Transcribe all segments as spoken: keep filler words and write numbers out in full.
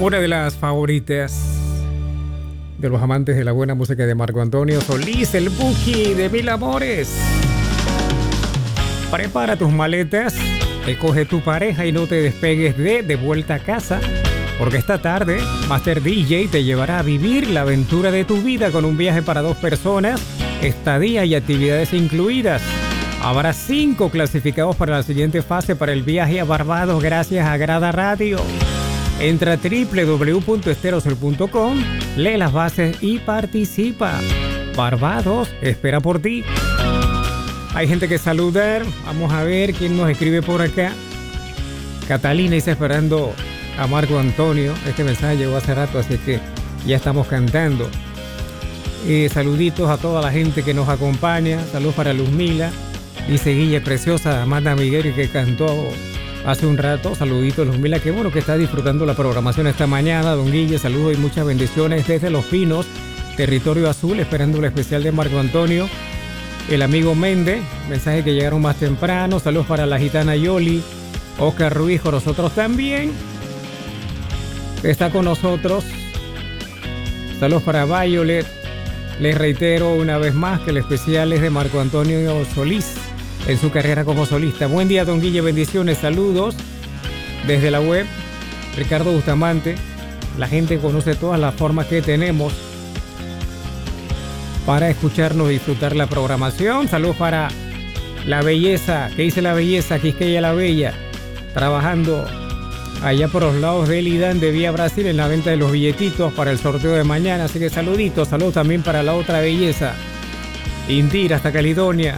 Una de las favoritas de los amantes de la buena música de Marco Antonio Solís, el Buki de Mil Amores. Prepara tus maletas, escoge tu pareja y no te despegues de De Vuelta a Casa, porque esta tarde Master D J te llevará a vivir la aventura de tu vida con un viaje para dos personas, estadía y actividades incluidas. Habrá cinco clasificados para la siguiente fase para el viaje a Barbados gracias a Grada Radio. Entra a doble u doble u doble u punto esterosol punto com, lee las bases y participa. Barbados espera por ti. Hay gente que saludar. Vamos a ver quién nos escribe por acá. Catalina dice esperando a Marco Antonio. Este mensaje llegó hace rato, así que ya estamos cantando. Eh, saluditos a toda la gente que nos acompaña. Saludos para Luzmila. Dice Guille Preciosa, Amanda Miguel, que cantó hace un rato. Saluditos, Luzmila, que bueno que está disfrutando la programación esta mañana. Don Guille, saludos y muchas bendiciones desde Los Pinos, Territorio Azul, esperando el especial de Marco Antonio. El amigo Méndez, mensajes que llegaron más temprano. Saludos para la gitana Yoli, Oscar Ruiz con nosotros también, que está con nosotros. Saludos para Violet. Les reitero una vez más que el especial es de Marco Antonio Solís en su carrera como solista. Buen día, don Guille, bendiciones, saludos desde la web. Ricardo Bustamante, la gente conoce todas las formas que tenemos para escucharnos y disfrutar la programación. Saludos para la belleza, que dice la belleza, Quisqueya la Bella, trabajando allá por los lados del Idán de Vía Brasil en la venta de los billetitos para el sorteo de mañana. Así que saluditos, saludos también para la otra belleza, Indira hasta Caledonia.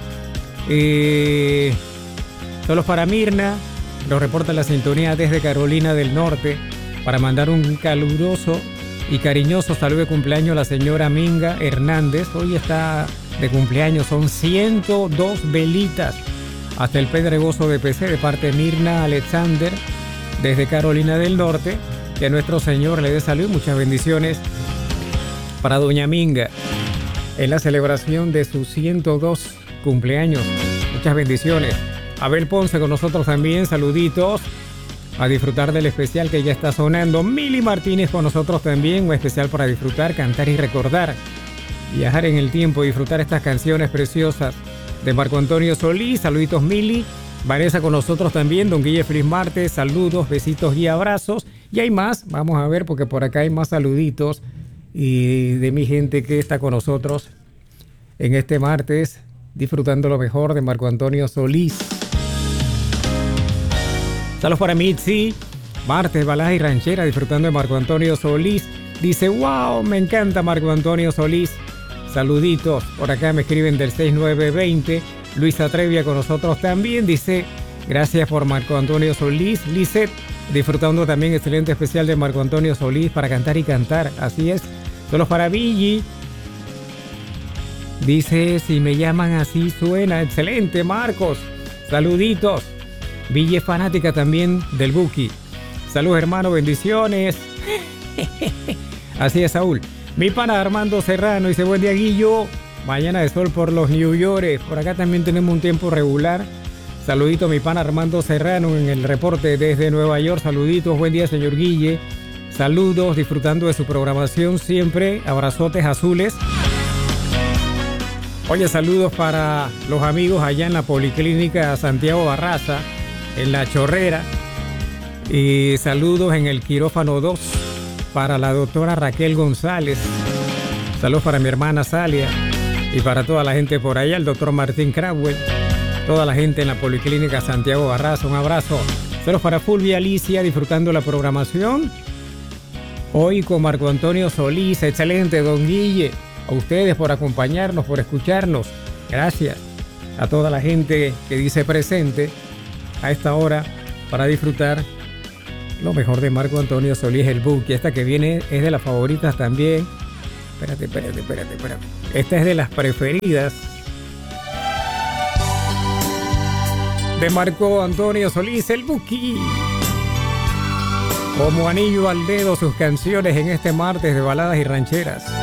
Eh, saludos para Mirna, nos reporta la sintonía desde Carolina del Norte, para mandar un caluroso y cariñoso saludo de cumpleaños a la señora Minga Hernández. Hoy está de cumpleaños, son ciento dos velitas hasta el Pedregoso de P C de parte de Mirna Alexander desde Carolina del Norte. Que nuestro Señor le dé salud, muchas bendiciones para doña Minga en la celebración de sus ciento dos cumpleaños. Muchas bendiciones. Abel Ponce con nosotros también, saluditos. A disfrutar del especial que ya está sonando. Mili Martínez con nosotros también, un especial para disfrutar, cantar y recordar. Viajar en el tiempo y disfrutar estas canciones preciosas de Marco Antonio Solís. Saluditos, Mili. Vanessa con nosotros también, don Guille Feliz Martes, saludos, besitos y abrazos. Y hay más, vamos a ver porque por acá hay más saluditos y de mi gente que está con nosotros en este martes, disfrutando lo mejor de Marco Antonio Solís. Saludos para Mitzi, martes, baladas y ranchera, disfrutando de Marco Antonio Solís. Dice, wow, me encanta Marco Antonio Solís. Saluditos, por acá me escriben del seis nueve dos cero. Luisa Trevia con nosotros también, dice, gracias por Marco Antonio Solís. Lizeth, disfrutando también excelente especial de Marco Antonio Solís para cantar y cantar, así es. Solo para Billy, dice, si me llaman así suena, excelente Marcos, saluditos. Billy es fanática también del Buki. Saludos hermano, bendiciones. Así es, Saúl. Mi pana Armando Serrano dice, buen día Guillo. Mañana de sol por los New York. Por acá también tenemos un tiempo regular. Saludito a mi pana Armando Serrano en el reporte desde Nueva York. Saluditos, buen día señor Guille. Saludos, disfrutando de su programación siempre. Abrazotes azules. Oye, saludos para los amigos allá en la Policlínica Santiago Barraza, en La Chorrera. Y saludos en el quirófano dos para la doctora Raquel González. Saludos para mi hermana Salia. Y para toda la gente por allá, el doctor Martín Crabwell, toda la gente en la Policlínica Santiago Barraza, un abrazo. Saludos para Fulvia Alicia, disfrutando la programación. Hoy con Marco Antonio Solís, excelente, don Guille. A ustedes por acompañarnos, por escucharnos. Gracias a toda la gente que dice presente a esta hora para disfrutar lo mejor de Marco Antonio Solís, el Buki. Esta que viene es de las favoritas también. Espérate, espérate, espérate, espérate. Esta es de las preferidas de Marco Antonio Solís, el Buki. Como anillo al dedo sus canciones en este martes de baladas y rancheras.